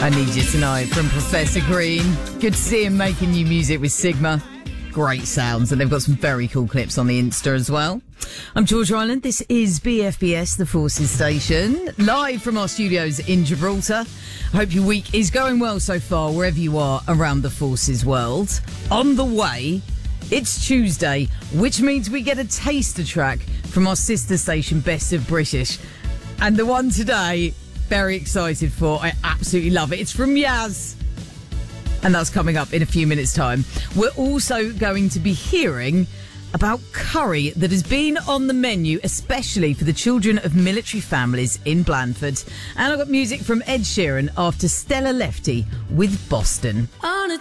I Need You Tonight from Professor Green. Good to see him making new music with Sigma. Great sounds, and they've got some very cool clips on the Insta as well. I'm Georgia Island. This is BFBS, the Forces Station, live from our studios in Gibraltar. I hope your week is going well so far, wherever you are around the Forces world. On the way, it's Tuesday, which means we get a taster track from our sister station, Best of British. And the one today, very excited for. I absolutely love it. It's from Yaz. And that's coming up in a few minutes' time. We're also going to be hearing about curry that has been on the menu, especially for the children of military families in Blandford. And I've got music from Ed Sheeran after Stella Lefty with Boston. On a